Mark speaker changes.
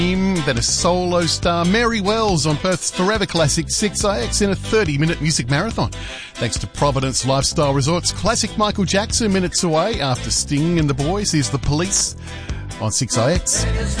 Speaker 1: Then a solo star, Mary Wells, on Perth's Forever Classic 6IX in a 30-minute music marathon. Thanks to Providence Lifestyle Resorts, classic Michael Jackson minutes away after Sting and the Boys. Here's The Police on 6IX.